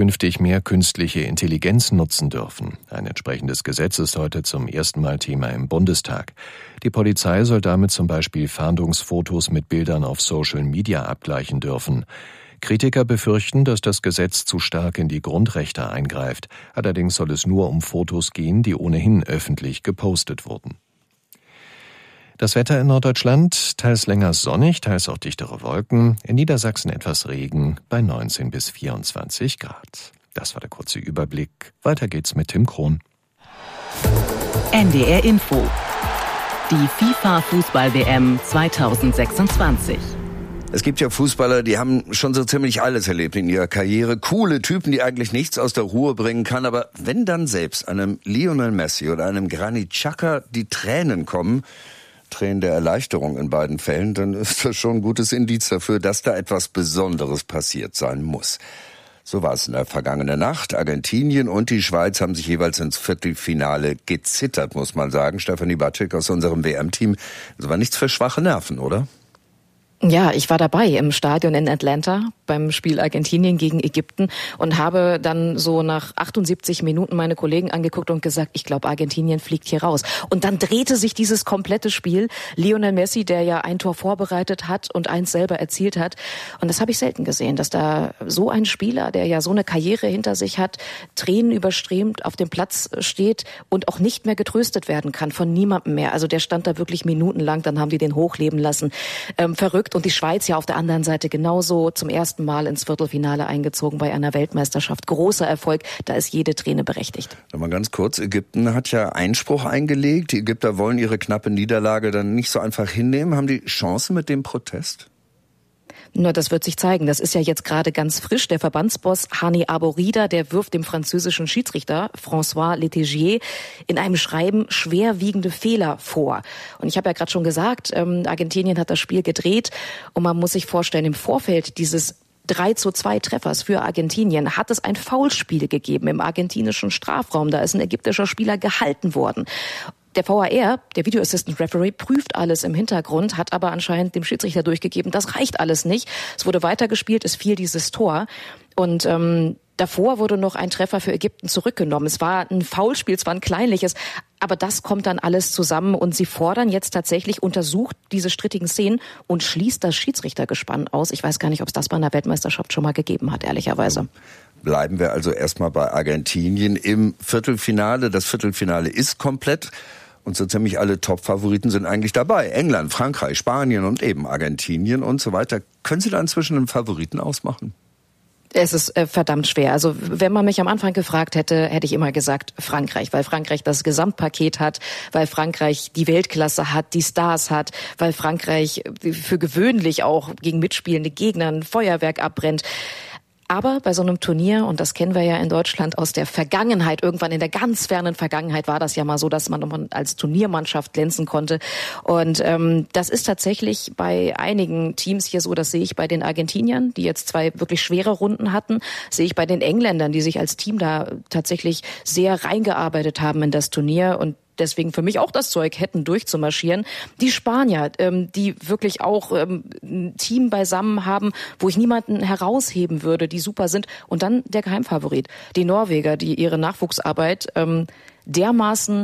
künftig mehr künstliche Intelligenz nutzen dürfen. Ein entsprechendes Gesetz ist heute zum ersten Mal Thema im Bundestag. Die Polizei soll damit zum Beispiel Fahndungsfotos mit Bildern auf Social Media abgleichen dürfen. Kritiker befürchten, dass das Gesetz zu stark in die Grundrechte eingreift. Allerdings soll es nur um Fotos gehen, die ohnehin öffentlich gepostet wurden. Das Wetter in Norddeutschland, teils länger sonnig, teils auch dichtere Wolken. In Niedersachsen etwas Regen bei 19 bis 24 Grad. Das war der kurze Überblick. Weiter geht's mit Tim Krohn. NDR Info. Die FIFA-Fußball-WM 2026. Es gibt ja Fußballer, die haben schon so ziemlich alles erlebt in ihrer Karriere. Coole Typen, die eigentlich nichts aus der Ruhe bringen kann. Aber wenn dann selbst einem Lionel Messi oder einem Granit Xhaka die Tränen kommen, Tränen der Erleichterung in beiden Fällen, dann ist das schon ein gutes Indiz dafür, dass da etwas Besonderes passiert sein muss. So war es in der vergangenen Nacht. Argentinien und die Schweiz haben sich jeweils ins Viertelfinale gezittert, muss man sagen. Stefanie Batschek aus unserem WM-Team. Das war nichts für schwache Nerven, oder? Ja, ich war dabei im Stadion in Atlanta beim Spiel Argentinien gegen Ägypten und habe dann so nach 78 Minuten meine Kollegen angeguckt und gesagt, ich glaube, Argentinien fliegt hier raus. Und dann drehte sich dieses komplette Spiel. Lionel Messi, der ja ein Tor vorbereitet hat und eins selber erzielt hat. Und das habe ich selten gesehen, dass da so ein Spieler, der ja so eine Karriere hinter sich hat, Tränen überströmt auf dem Platz steht und auch nicht mehr getröstet werden kann von niemandem mehr. Also der stand da wirklich minutenlang, dann haben die den hochleben lassen. Verrückt. Und die Schweiz ja auf der anderen Seite genauso zum ersten Mal ins Viertelfinale eingezogen bei einer Weltmeisterschaft. Großer Erfolg, da ist jede Träne berechtigt. Nochmal ganz kurz, Ägypten hat ja Einspruch eingelegt. Die Ägypter wollen ihre knappe Niederlage dann nicht so einfach hinnehmen. Haben die Chancen mit dem Protest? Nur das wird sich zeigen. Das ist ja jetzt gerade ganz frisch. Der Verbandsboss Hani Aborida, der wirft dem französischen Schiedsrichter François Letizia in einem Schreiben schwerwiegende Fehler vor. Und ich habe ja gerade schon gesagt, Argentinien hat das Spiel gedreht und man muss sich vorstellen, im Vorfeld dieses 3:2 Treffers für Argentinien hat es ein Foulspiel gegeben im argentinischen Strafraum. Da ist ein ägyptischer Spieler gehalten worden. Der VAR, der Video Assistant Referee, prüft alles im Hintergrund, hat aber anscheinend dem Schiedsrichter durchgegeben, das reicht alles nicht. Es wurde weitergespielt, es fiel dieses Tor und davor wurde noch ein Treffer für Ägypten zurückgenommen. Es war ein Foulspiel, es war ein kleinliches, aber das kommt dann alles zusammen und sie fordern jetzt tatsächlich, untersucht diese strittigen Szenen und schließt das Schiedsrichtergespann aus. Ich weiß gar nicht, ob es das bei einer Weltmeisterschaft schon mal gegeben hat, ehrlicherweise. Bleiben wir also erstmal bei Argentinien im Viertelfinale. Das Viertelfinale ist komplett. Und so ziemlich alle Top-Favoriten sind eigentlich dabei. England, Frankreich, Spanien und eben Argentinien und so weiter. Können Sie da inzwischen einen Favoriten ausmachen? Es ist verdammt schwer. Also wenn man mich am Anfang gefragt hätte, hätte ich immer gesagt Frankreich, weil Frankreich das Gesamtpaket hat, weil Frankreich die Weltklasse hat, die Stars hat, weil Frankreich für gewöhnlich auch gegen mitspielende Gegner ein Feuerwerk abbrennt. Aber bei so einem Turnier, und das kennen wir ja in Deutschland aus der Vergangenheit, irgendwann in der ganz fernen Vergangenheit war das ja mal so, dass man als Turniermannschaft glänzen konnte. Und das ist tatsächlich bei einigen Teams hier so, das sehe ich bei den Argentiniern, die jetzt 2 wirklich schwere Runden hatten, sehe ich bei den Engländern, die sich als Team da tatsächlich sehr reingearbeitet haben in das Turnier und deswegen für mich auch das Zeug hätten, durchzumarschieren. Die Spanier, die wirklich auch ein Team beisammen haben, wo ich niemanden herausheben würde, die super sind. Und dann der Geheimfavorit, die Norweger, die ihre Nachwuchsarbeit dermaßen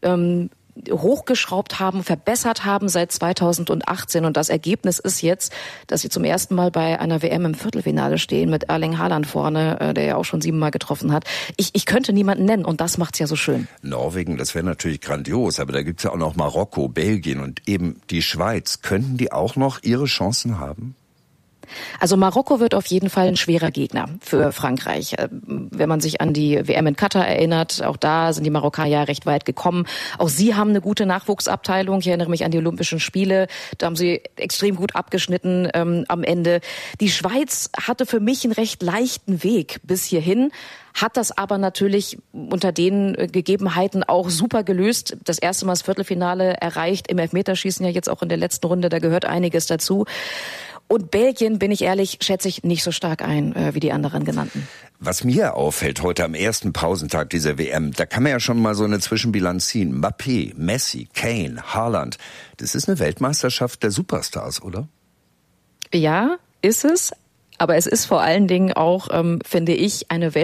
hochgeschraubt haben, verbessert haben seit 2018. Und das Ergebnis ist jetzt, dass sie zum ersten Mal bei einer WM im Viertelfinale stehen mit Erling Haaland vorne, der ja auch schon 7-mal getroffen hat. Ich könnte niemanden nennen und das macht's ja so schön. Norwegen, das wäre natürlich grandios, aber da gibt's ja auch noch Marokko, Belgien und eben die Schweiz. Könnten die auch noch ihre Chancen haben? Also Marokko wird auf jeden Fall ein schwerer Gegner für Frankreich. Wenn man sich an die WM in Katar erinnert, auch da sind die Marokkaner ja recht weit gekommen. Auch sie haben eine gute Nachwuchsabteilung. Ich erinnere mich an die Olympischen Spiele. Da haben sie extrem gut abgeschnitten am Ende. Die Schweiz hatte für mich einen recht leichten Weg bis hierhin, hat das aber natürlich unter den Gegebenheiten auch super gelöst. Das erste Mal das Viertelfinale erreicht, im Elfmeterschießen ja jetzt auch in der letzten Runde, da gehört einiges dazu. Und Belgien, bin ich ehrlich, schätze ich nicht so stark ein wie die anderen genannten. Was mir auffällt heute am ersten Pausentag dieser WM, da kann man ja schon mal so eine Zwischenbilanz ziehen. Mbappé, Messi, Kane, Haaland. Das ist eine Weltmeisterschaft der Superstars, oder? Ja, ist es. Aber es ist vor allen Dingen auch, finde ich, eine